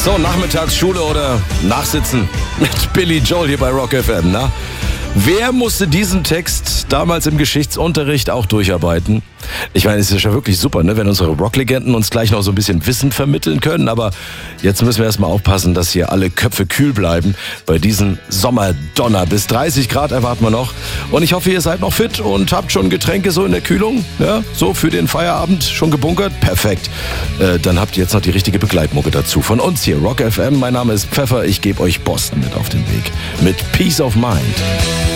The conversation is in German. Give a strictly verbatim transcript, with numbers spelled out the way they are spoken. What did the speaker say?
So, Nachmittagsschule oder Nachsitzen mit Billy Joel hier bei Rock F M, na? Wer musste diesen Text damals im Geschichtsunterricht auch durcharbeiten? Ich meine, es ist ja wirklich super, ne, wenn unsere Rocklegenden uns gleich noch so ein bisschen Wissen vermitteln können. Aber jetzt müssen wir erstmal aufpassen, dass hier alle Köpfe kühl bleiben bei diesem Sommerdonner. Bis dreißig Grad erwarten wir noch. Und ich hoffe, ihr seid noch fit und habt schon Getränke so in der Kühlung. Ja, so für den Feierabend schon gebunkert. Perfekt. Äh, dann habt ihr jetzt noch die richtige Begleitmucke dazu. Von uns hier, Rock F M. Mein Name ist Pfeffer. Ich gebe euch Boston mit auf den Weg. Mit Peace of Mind.